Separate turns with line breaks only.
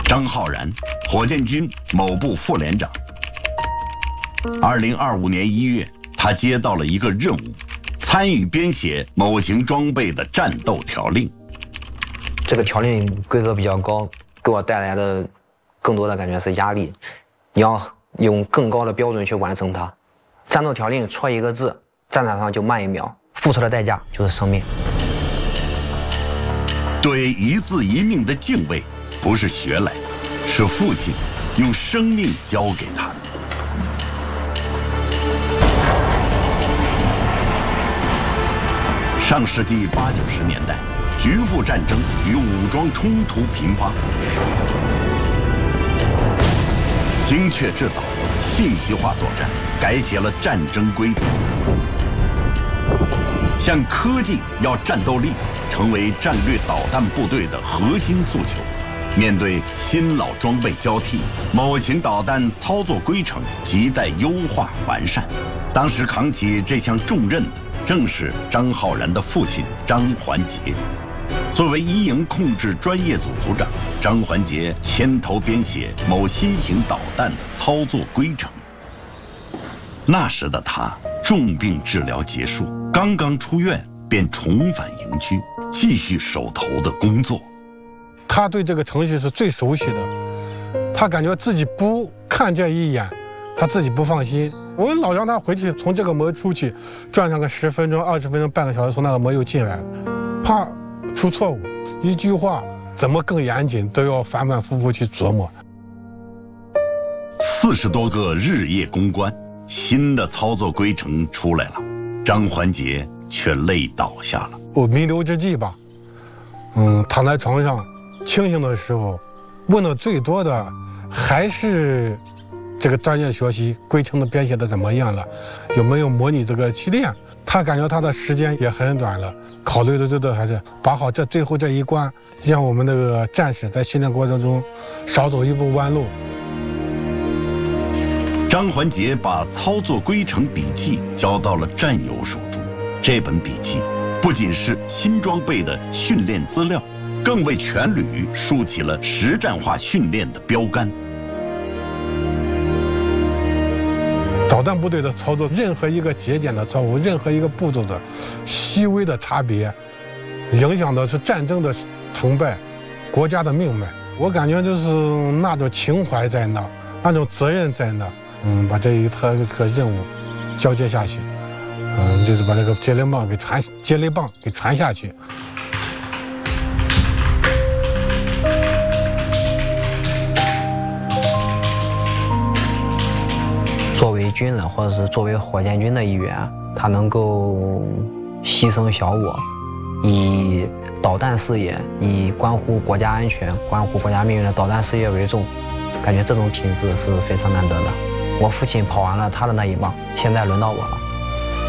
张浩然，火箭军某部副连长。2025年1月，他接到了一个任务，参与编写某型装备的战斗条令。
这个条令规格比较高，给我带来的更多的感觉是压力。你要用更高的标准去完成它。战斗条令错一个字，战场上就慢1秒，付出的代价就是生命。
对一字一命的敬畏，不是学来的，是父亲用生命教给他的。上世纪80、90年代，局部战争与武装冲突频发，精确制导、信息化作战改写了战争规则。像科技要战斗力，成为战略导弹部队的核心诉求。面对新老装备交替，某型导弹操作规程亟待优化完善。当时扛起这项重任的，正是张浩然的父亲张环节。作为一营控制专业组组长，张环节牵头编写某新型导弹的操作规程。那时的他重病治疗结束，刚刚出院便重返营区，继续手头的工作。
他对这个程序是最熟悉的，他感觉自己不看这一眼，他自己不放心。我老让他回去从这个门出去，转上个10分钟、20分钟、半个小时，从那个门又进来了，怕出错误，一句话怎么更严谨都要反反复复去琢磨。
40多个日夜攻关，新的操作规程出来了，张环节却累倒下了。
我弥留之际吧，躺在床上清醒的时候，问的最多的还是这个专业学习规程的编写的怎么样了，有没有模拟这个去练。他感觉他的时间也很短了，考虑的最多还是把好这最后这一关，让我们那个战士在训练过程中少走一步弯路。
张环节把操作规程笔记交到了战友手中，这本笔记不仅是新装备的训练资料，更为全旅竖起了实战化训练的标杆。
导弹部队的操作，任何一个节点的错误，任何一个步骤的细微的差别，影响的是战争的成败，国家的命脉。我感觉就是那种情怀在那，那种责任在那，把这一个任务交接下去，就是把这个接力棒给传下去。
作为军人或者是作为火箭军的一员，他能够牺牲小我，以导弹事业，以关乎国家安全、关乎国家命运的导弹事业为重，感觉这种品质是非常难得的。我父亲跑完了他的那一棒，现在轮到我了。